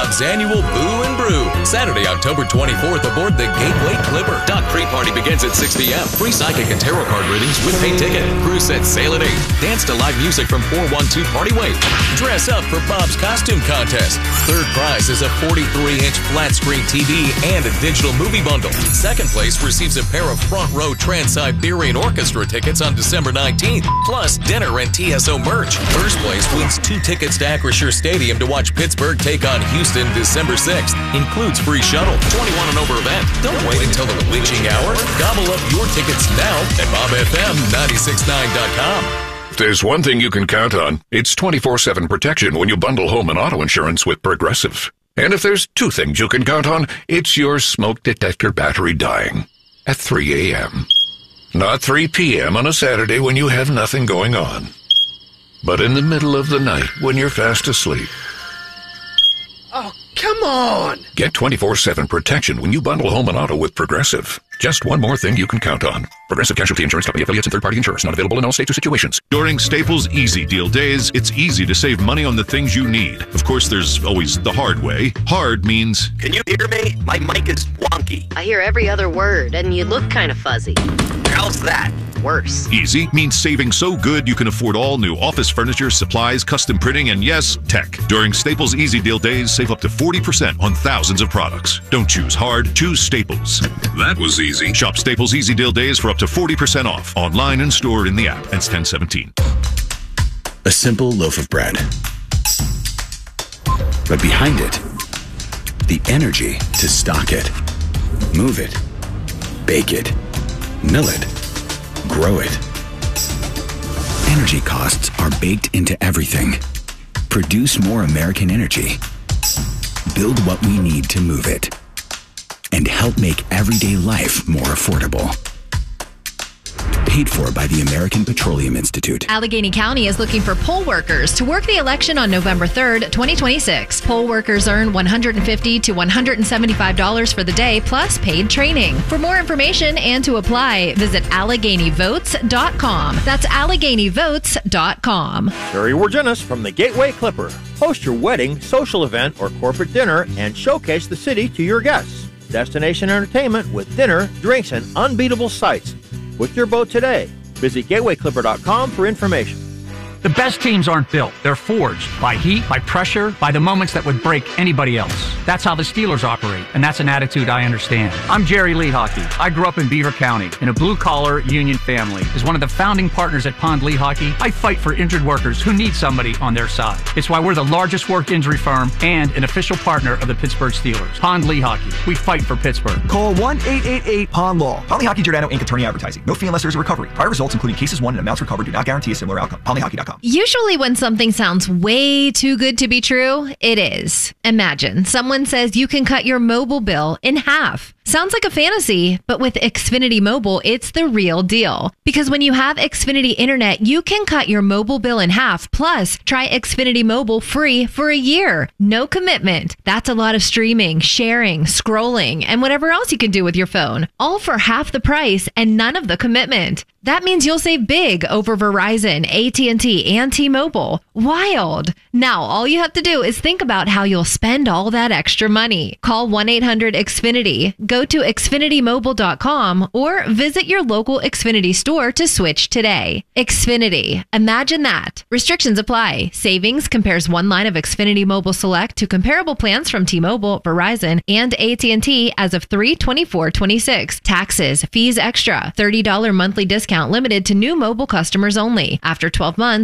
Bob's annual Boo and Brew. Saturday, October 24th aboard the Gateway Clipper. Dock pre-party begins at 6 p.m. Free psychic and tarot card readings with paid ticket. Cruise sets sail at 8. Dance to live music from 412 Party Way. Dress up for Bob's costume contest. Third prize is a 43-inch flat screen TV and a digital movie bundle. Second place receives a pair of front row Trans-Siberian Orchestra tickets on December 19th, plus dinner and TSO merch. First place wins 2 tickets to Acrisure Stadium to watch Pittsburgh take on Houston December 6th. Includes free shuttle. 21 and over event. Don't wait until the witching hour. Gobble up your tickets now at BobFM969.com. If there's one thing you can count on, it's 24/7 protection when you bundle home and auto insurance with Progressive. And if there's 2 things you can count on, it's your smoke detector battery dying at 3 a.m. Not 3 p.m. on a Saturday when you have nothing going on, but in the middle of the night when you're fast asleep. Oh, come on! Get 24/7 protection when you bundle home and auto with Progressive. Just one more thing you can count on. Progressive Casualty Insurance Company affiliates and third-party insurers. Not available in all states or situations. During Staples Easy Deal Days, it's easy to save money on the things you need. Of course, there's always the hard way. Hard means... Can you hear me? My mic is wonky. I hear every other word, and you look kind of fuzzy. How's that? Worse. Easy means saving so good you can afford all new office furniture, supplies, custom printing, and yes, tech. During Staples Easy Deal Days, save up to 40% on thousands of products. Don't choose hard, choose Staples. That was easy. Shop Staples Easy Deal Days for up to 40% off. Online and store in the app. Ends 10/17. A simple loaf of bread. But behind it, the energy to stock it, move it, bake it, mill it, grow it. Energy costs are baked into everything. Produce more American energy. Build what we need to move it. And help make everyday life more affordable. Paid for by the American Petroleum Institute. Allegheny County is looking for poll workers to work the election on November 3rd, 2026. Poll workers earn $150 to $175 for the day, plus paid training. For more information and to apply, visit AlleghenyVotes.com. That's AlleghenyVotes.com. Terry Wargenis from the Gateway Clipper. Host your wedding, social event, or corporate dinner and showcase the city to your guests. Destination entertainment with dinner, drinks, and unbeatable sights. Book your boat today. Visit GatewayClipper.com for information. The best teams aren't built. They're forged by heat, by pressure, by the moments that would break anybody else. That's how the Steelers operate, and that's an attitude I understand. I'm Jerry Lee Hockey. I grew up in Beaver County in a blue-collar union family. As one of the founding partners at Pond Lee Hockey, I fight for injured workers who need somebody on their side. It's why we're the largest work injury firm and an official partner of the Pittsburgh Steelers. Pond Lee Hockey. We fight for Pittsburgh. Call 1-888-POND-LAW. Pond Lee Hockey Giordano Inc. Attorney Advertising. No fee unless there's a recovery. Prior results, including cases won and amounts recovered, do not guarantee a similar outcome. PondLeeHockey.com. Usually when something sounds way too good to be true, it is. Imagine someone says you can cut your mobile bill in half. Sounds like a fantasy, but with Xfinity Mobile, it's the real deal. Because when you have Xfinity Internet, you can cut your mobile bill in half. Plus, try Xfinity Mobile free for a year. No commitment. That's a lot of streaming, sharing, scrolling, and whatever else you can do with your phone. All for half the price and none of the commitment. That means you'll save big over Verizon, AT&T, and T-Mobile. Wild. Now, all you have to do is think about how you'll spend all that extra money. Call 1-800-XFINITY, go to XfinityMobile.com, or visit your local Xfinity store to switch today. Xfinity. Imagine that. Restrictions apply. Savings compares one line of Xfinity Mobile Select to comparable plans from T-Mobile, Verizon, and AT&T as of 3/24/26. Taxes, fees extra. $30 monthly discount limited to new mobile customers only. After 12 months,